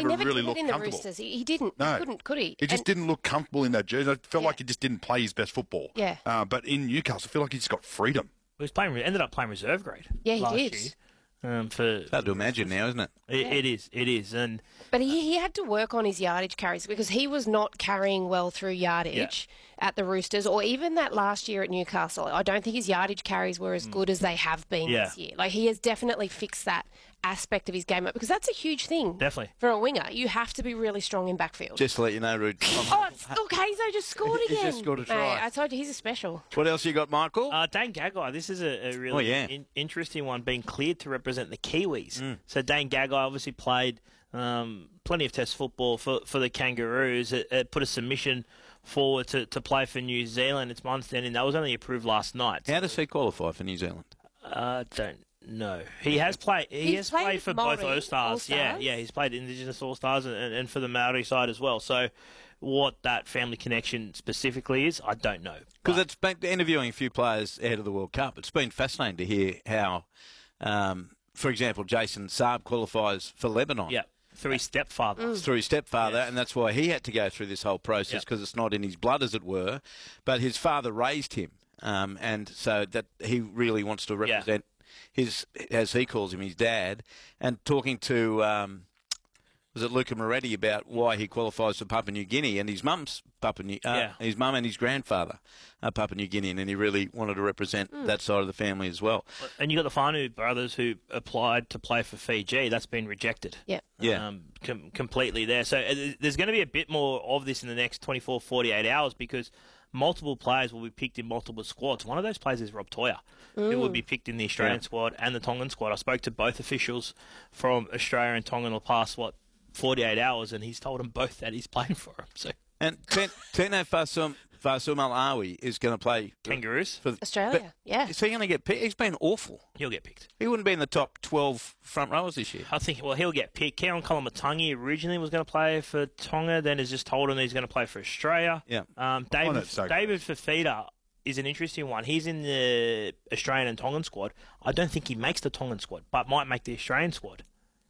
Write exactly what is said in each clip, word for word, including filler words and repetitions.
never, never really did looked it in the comfortable. Roosters. He, he didn't. No. He couldn't, could he? He just And- didn't look comfortable in that jersey. I felt Yeah. like he just didn't play his best football. Yeah. Uh, but in Newcastle, I feel like he just got freedom. He was playing. Ended up playing reserve grade. Yeah, he last did. Year. Um, for Hard to imagine now, isn't it? it, Yeah. it is. It is. And But he, he had to work on his yardage carries because he was not carrying well through yardage at the Roosters or even that last year at Newcastle. I don't think his yardage carries were as good as they have been Yeah. this year. Like, he has definitely fixed that aspect of his game up because that's a huge thing. Definitely. For a winger, you have to be really strong in backfield. Just to let you know, Rude. Oh, it's, okay, so just scored He's again. just scored a Mate, try. I told you, he's a special. What else you got, Michael? Uh, Dane Gagai, this is a, a really Oh, yeah. in, interesting one, being cleared to represent the Kiwis. Mm. So Dane Gagai obviously played um, plenty of Test football for, for the Kangaroos. It, it put a submission forward to, to play for New Zealand. It's my understanding that was only approved last night. How does he qualify for New Zealand? Uh, don't know. He has played. He He's has played played with for Maori both All Stars. Yeah, All-Stars? yeah. He's played Indigenous All Stars and, and, and for the Maori side as well. So, what that family connection specifically is, I don't know. Because But- it's been interviewing a few players ahead of the World Cup. It's been fascinating to hear how, um, for example, Jason Saab qualifies for Lebanon. yeah, through his stepfather. Through his stepfather, Yes. and that's why he had to go through this whole process Yep. because it's not in his blood, as it were. But his father raised him, um, and so that he really wants to Yeah. represent his, as he calls him, his dad. And talking to um, was it Luca Moretti about why he qualifies for Papua New Guinea, and his mum's Papua New, uh, Yeah. his mum and his grandfather are Papua New Guinean, and he really wanted to represent that side of the family as well. And you got the Fanu brothers who applied to play for Fiji. That's been rejected. Yeah. Yeah. Um, com- completely there. So uh, there's going to be a bit more of this in the next twenty-four, forty-eight hours because multiple players will be picked in multiple squads. One of those players is Rob Toya, who will be picked in the Australian Yeah. squad and the Tongan squad. I spoke to both officials from Australia and Tonga in the past, what, forty-eight hours, and he's told them both that he's playing for them. So And Ten- Tino Fasum Fasum Al Awi is going to play Kangaroos, for Australia, but yeah. Is he going to get picked? He's been awful. he'll get picked. He wouldn't be in the top twelve front rowers this year. I think, well, he'll get picked. Kieran Kolomatangi originally was going to play for Tonga, then has just told him he's going to play for Australia. Yeah. Um, find David it so David Fafita is an interesting one. He's in the Australian and Tongan squad. I don't think he makes the Tongan squad, but might make the Australian squad.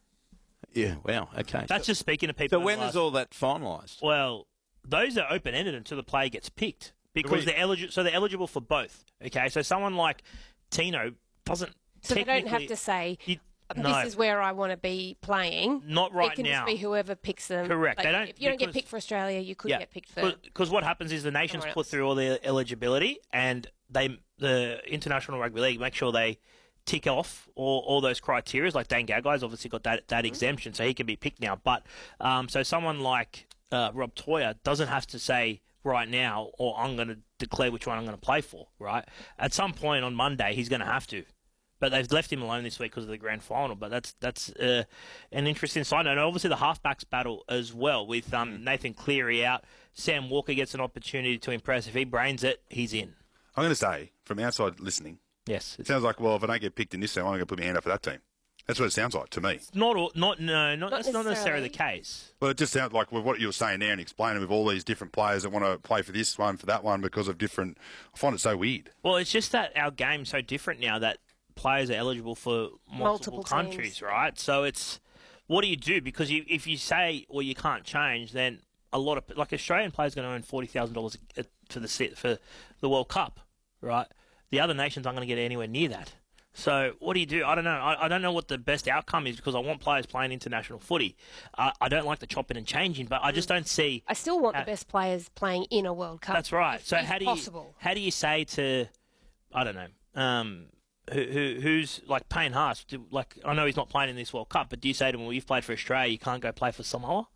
Yeah, wow, okay. That's so, just speaking to people. so when last- is all that finalised? Well, those are open-ended until the player gets picked because we- they're eligible. So they're eligible for both. Okay, so someone like Tino doesn't. So they don't have technically- to say, You- this no. is where I want to be playing. Not right It can now. just be whoever picks them. Correct. Like, They don't- if you don't get because- picked for Australia, you could get picked for... Because what happens is the nations someone put else. through all their eligibility, and they the International Rugby League make sure they tick off all, all those criteria. Like Dane Gagai's obviously got that that exemption, so he can be picked now. But um, so someone like uh, Rob Toya doesn't have to say right now, or I'm going to declare which one I'm going to play for. Right at some point on Monday, he's going to have to. But they've left him alone this week because of the grand final. But that's that's uh, an interesting side. And obviously the halfbacks battle as well with um, Nathan Cleary out. Sam Walker gets an opportunity to impress. If he brains it, he's in. I'm going to say, from outside listening, Yes, it it's sounds like, well, if I don't get picked in this team, I'm going to put my hand up for that team. That's what it sounds like to me. not all, not no, not, Not that's not necessarily necessarily. the case. Well, it just sounds like with what you were saying there and explaining with all these different players that want to play for this one, for that one, because of different... I find it so weird. Well, it's just that our game's so different now that players are eligible for multiple, Multiple countries, teams. right? So it's what do you do? Because you, if you say, well, you can't change, then a lot of like Australian players are going to earn forty thousand dollars for the set for the World Cup, right? The other nations aren't going to get anywhere near that. So what do you do? I don't know. I, I don't know what the best outcome is because I want players playing international footy. Uh, I don't like the chopping and changing, but I just don't see. I still want Uh, the best players playing in a World Cup. That's right. if- So if how do possible. you how do you say to I don't know um, who, who who's like Payne Haas? Do, like I know he's not playing in this World Cup, but do you say to him, "Well, you've played for Australia, you can't go play for Samoa"?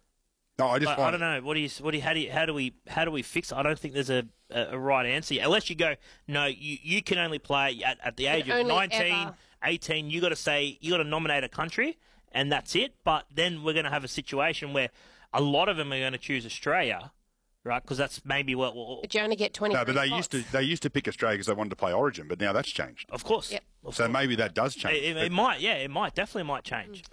No, I just Like, find I don't know. What do you what do you, how do you, how do we how do we fix it? I don't think there's a, a, a right answer yet. Unless you go, no, you, you can only play at, at the age of only nineteen, ever- eighteen. You got to say you got to nominate a country, and that's it. But then we're going to have a situation where a lot of them are going to choose Australia, right? Because that's maybe what. what But you only get twenty. No, but they used to they used to pick Australia because they wanted to play Origin, but now that's changed. of course. Yep. Of So course. maybe that does change. It, it, But- it might, yeah, it might, definitely might change.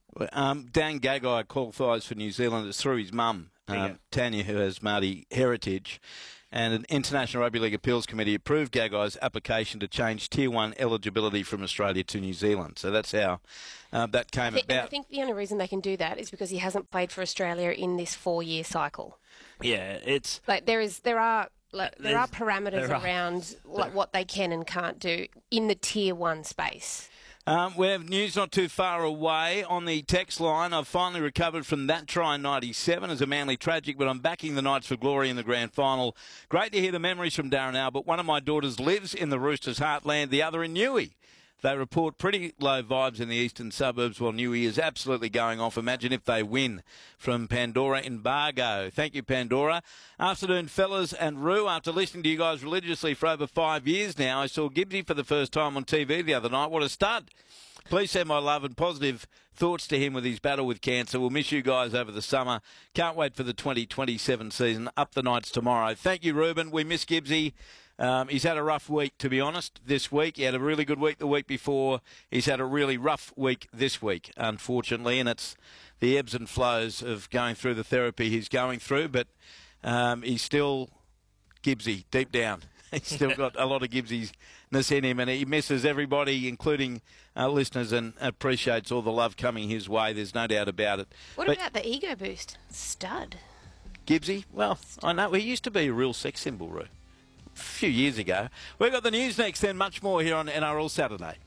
Um, Dan Gagai qualifies for New Zealand. It's through his mum, There you um, go. Tanya, who has Māori heritage. And an International Rugby League Appeals Committee approved Gagai's application to change Tier one eligibility from Australia to New Zealand. So that's how uh, that came I think, about. I think the only reason they can do that is because he hasn't played for Australia in this four-year cycle. Yeah, it's Like there is, there are, like, there are parameters there are- around like what they can and can't do in the Tier one space. Um, we have news not too far away on the text line. I've finally recovered from that try in ninety-seven as a Manly tragic, but I'm backing the Knights for glory in the grand final. Great to hear the memories from Darren Albert. One of my daughters lives in the Roosters' heartland, the other in Newey. They report pretty low vibes in the eastern suburbs while Newey is absolutely going off. Imagine if they win. From Pandora Embargo. Thank you, Pandora. Afternoon, fellas and Roo. After listening to you guys religiously for over five years now, I saw Gibbsy for the first time on T V the other night. What a stud. Please send my love and positive thoughts to him with his battle with cancer. We'll miss you guys over the summer. Can't wait for the twenty twenty-seven season. Up the Knights tomorrow. Thank you, Ruben. We miss Gibbsy. Um, he's had a rough week, to be honest, this week. He had a really good week the week before. He's had a really rough week this week, unfortunately, and it's the ebbs and flows of going through the therapy he's going through, but um, he's still Gibbsy deep down. He's still got a lot of Gibbsiness in him, and he misses everybody, including uh, listeners, and appreciates all the love coming his way. There's no doubt about it. What But about the ego boost? Stud. Gibbsy? Well, I know. He used to be a real sex symbol, Roo. A few years ago. We've got the news next then, much more here on N R L Saturday.